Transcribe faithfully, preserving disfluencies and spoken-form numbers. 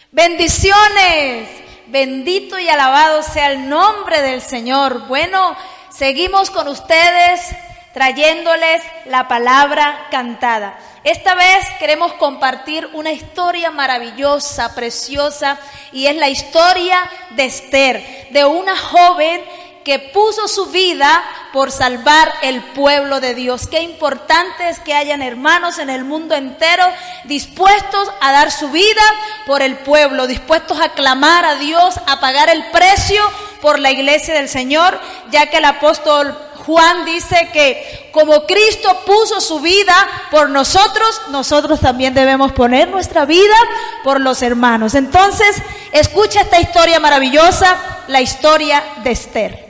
Bendiciones, bendito y alabado sea el nombre del Señor. Bueno, seguimos con ustedes trayéndoles la palabra cantada. Esta vez queremos compartir una historia maravillosa, preciosa, y es la historia de Esther, de una joven que puso su vida por salvar el pueblo de Dios. Qué importante es que hayan hermanos en el mundo entero dispuestos a dar su vida por el pueblo, dispuestos a clamar a Dios, a pagar el precio por la iglesia del Señor, ya que el apóstol Juan dice que como Cristo puso su vida por nosotros, nosotros también debemos poner nuestra vida por los hermanos. Entonces, escucha esta historia maravillosa, la historia de Esther.